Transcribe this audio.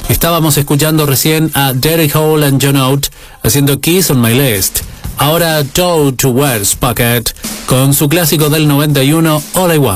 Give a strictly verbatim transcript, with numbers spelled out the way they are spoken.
Estábamos escuchando recién a Derek Hall and John Oates haciendo Keys on My List. Ahora Toe to Wear's Pocket con su clásico del noventa y uno, All I Want.